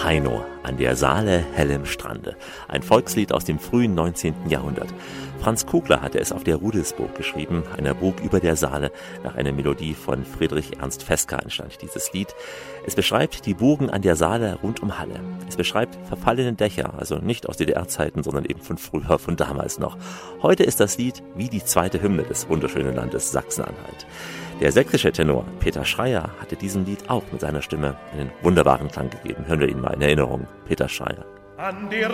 Heino an der Saale hellem Strande. Ein Volkslied aus dem frühen 19. Jahrhundert. Franz Kugler hatte es auf der Rudelsburg geschrieben, einer Burg über der Saale. Nach einer Melodie von Friedrich Ernst Feska entstand dieses Lied. Es beschreibt die Burgen an der Saale rund um Halle. Es beschreibt verfallene Dächer, also nicht aus DDR-Zeiten, sondern eben von früher, von damals noch. Heute ist das Lied wie die zweite Hymne des wunderschönen Landes Sachsen-Anhalt. Der sächsische Tenor Peter Schreier hatte diesem Lied auch mit seiner Stimme einen wunderbaren Klang gegeben. Hören wir ihn mal in Erinnerung. Peter Schreier. An der